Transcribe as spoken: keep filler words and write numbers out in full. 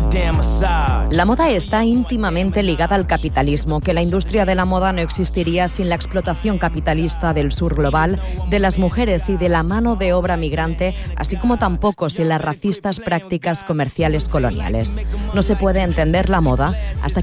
goddamn massage. La moda está íntimamente ligada al capitalismo, que la industria de la moda no existiría sin la explotación capitalista del sur global, de las mujeres y de la mano de obra migrante, así como tampoco sin las racistas prácticas comerciales coloniales. No se puede entender la moda hasta que